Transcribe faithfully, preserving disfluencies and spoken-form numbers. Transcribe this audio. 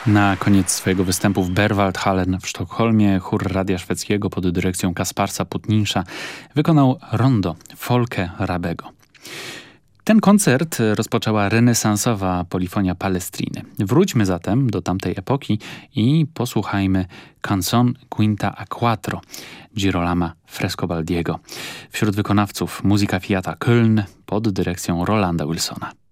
Na koniec swojego występu w Berwaldhallen w Sztokholmie chór Radia Szwedzkiego pod dyrekcją Kasparsa Putninsza wykonał rondo Folke Rabego. Ten koncert rozpoczęła renesansowa polifonia Palestriny. Wróćmy zatem do tamtej epoki i posłuchajmy Canzon Quinta a Quattro Girolama Frescobaldiego. Wśród wykonawców muzyka Fiata Köln pod dyrekcją Rolanda Wilsona.